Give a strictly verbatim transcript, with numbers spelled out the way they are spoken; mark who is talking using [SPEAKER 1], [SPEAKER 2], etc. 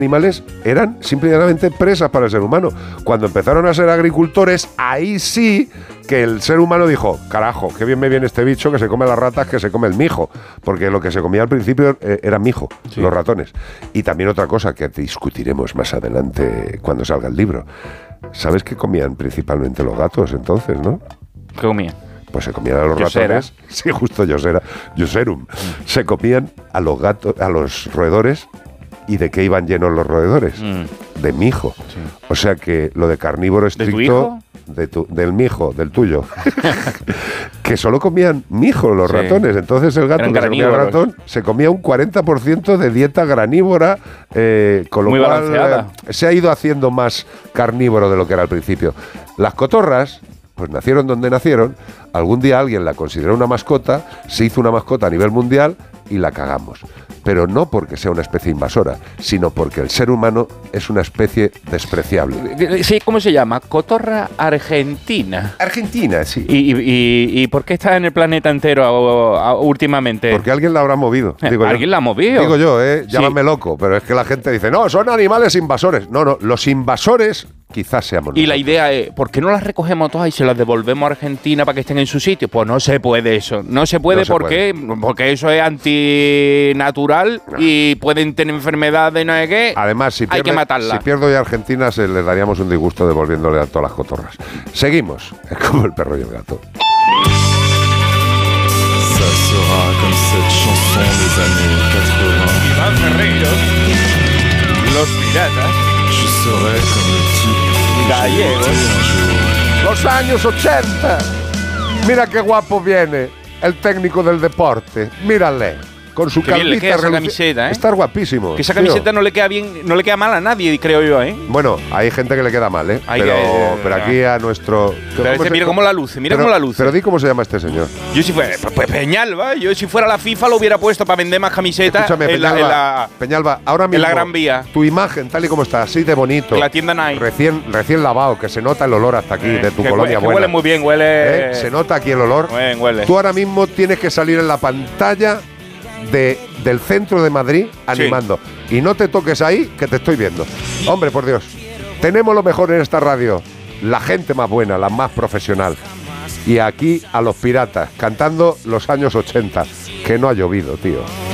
[SPEAKER 1] animales eran simplemente presas para el ser humano. Cuando empezaron a ser agricultores, ahí sí que el ser humano dijo, carajo, qué bien me viene este bicho que se come las ratas, que se come el mijo, porque lo que se comía al principio eh, era mijo, sí. Los ratones. Y también otra cosa que discutiremos más adelante cuando salga el libro. ¿Sabes qué comían principalmente los gatos entonces, no?
[SPEAKER 2] ¿Qué comían?
[SPEAKER 1] Pues se comían a los
[SPEAKER 2] Yosera.
[SPEAKER 1] ratones. Sí, justo Yosera. Yoserum. Mm. Se comían a los gatos, a los roedores. ¿Y de qué iban llenos los roedores? Mm. De mijo. Sí. O sea que lo de carnívoro estricto...
[SPEAKER 2] ¿De tu hijo?
[SPEAKER 1] De tu, del mijo, del tuyo. Que solo comían mijo los sí. ratones. Entonces el gato que se comía el ratón se comía un cuarenta por ciento de dieta granívora, eh, con lo
[SPEAKER 2] Muy
[SPEAKER 1] cual
[SPEAKER 2] balanceada.
[SPEAKER 1] Eh, se ha ido haciendo más carnívoro de lo que era al principio. Las cotorras, pues nacieron donde nacieron. Algún día alguien la consideró una mascota, se hizo una mascota a nivel mundial y la cagamos. Pero no porque sea una especie invasora, sino porque el ser humano es una especie despreciable.
[SPEAKER 2] Sí, ¿cómo se llama? Cotorra argentina.
[SPEAKER 1] Argentina, sí.
[SPEAKER 2] ¿Y, y, y por qué está en el planeta entero a, a, últimamente?
[SPEAKER 1] Porque alguien la habrá movido. Digo
[SPEAKER 2] ¿Alguien
[SPEAKER 1] yo.
[SPEAKER 2] la ha movido?
[SPEAKER 1] Digo yo, ¿eh? Llámame sí. loco, pero es que la gente dice, no, son animales invasores. No, no, los invasores quizás seamos nosotros.
[SPEAKER 2] Y la idea es, ¿por qué no las recogemos todas y se las devolvemos a Argentina para que estén en su sitio? Pues no se puede eso. No se puede, no se porque, puede. porque eso es antinatural no. y pueden tener enfermedades, no sé qué.
[SPEAKER 1] Además, si, pierde,
[SPEAKER 2] hay que matarlas.
[SPEAKER 1] si pierdo ya Argentina, se les daríamos un disgusto devolviéndole a todas las cotorras. Seguimos. Es como el perro y el gato.
[SPEAKER 3] Ça sera comme cette chanson des années quatre-vingts.
[SPEAKER 2] Iván Ferreiro, Los Piratas.
[SPEAKER 3] Je serai comme le type
[SPEAKER 2] gallegos.
[SPEAKER 1] Los años ochenta. Mira qué guapo viene el técnico del deporte. Mírale. Con su
[SPEAKER 2] que bien le queda esa camiseta, ¿eh?
[SPEAKER 1] Está guapísimo.
[SPEAKER 2] Que esa camiseta tío. no le queda bien, no le queda mal a nadie, creo yo, ¿eh?
[SPEAKER 1] Bueno, hay gente que le queda mal, ¿eh?
[SPEAKER 2] Hay
[SPEAKER 1] pero,
[SPEAKER 2] que,
[SPEAKER 1] pero aquí a nuestro.
[SPEAKER 2] Pero este, mira cómo la luce, mira
[SPEAKER 1] pero,
[SPEAKER 2] cómo la luce.
[SPEAKER 1] Pero di cómo se llama este señor.
[SPEAKER 2] Yo si fuera, pues Peñalba, yo si fuera la FIFA lo hubiera puesto para vender más camisetas.
[SPEAKER 1] Escúchame,
[SPEAKER 2] en
[SPEAKER 1] Peñalba,
[SPEAKER 2] la, en la,
[SPEAKER 1] Peñalba, ahora mismo.
[SPEAKER 2] En la Gran Vía.
[SPEAKER 1] Tu imagen, tal y como está, así de bonito.
[SPEAKER 2] En la tienda Nike.
[SPEAKER 1] Recién, recién lavado, que se nota el olor hasta aquí,
[SPEAKER 2] eh,
[SPEAKER 1] de tu
[SPEAKER 2] que
[SPEAKER 1] colonia
[SPEAKER 2] huele,
[SPEAKER 1] buena.
[SPEAKER 2] huele muy bien, huele.
[SPEAKER 1] ¿Eh? Se nota aquí el olor.
[SPEAKER 2] Bien, huele.
[SPEAKER 1] Tú ahora mismo tienes que salir en la pantalla de, del centro de Madrid animando. Sí. Y no te toques ahí, que te estoy viendo. Hombre, por Dios. Tenemos lo mejor en esta radio. La gente más buena, la más profesional. Y aquí a los piratas, cantando los años ochenta. Que no ha llovido, tío.